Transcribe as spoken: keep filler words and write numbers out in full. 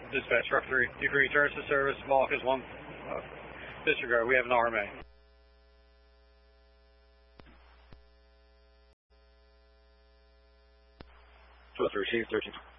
Dispatch, truck three, you can return to service. Balk is one. Uh, disregard, we have an R M A. twelve three, thirteen.